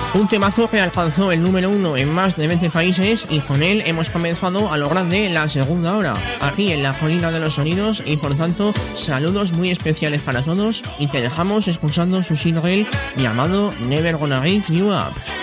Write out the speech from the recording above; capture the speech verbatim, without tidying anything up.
Un temazo que alcanzó el número uno en más de veinte países y con él hemos comenzado a lo grande la segunda hora, aquí en la Colina de los Sonidos, y por tanto saludos muy especiales para todos y te dejamos escuchando su single llamado Never Gonna Give You Up.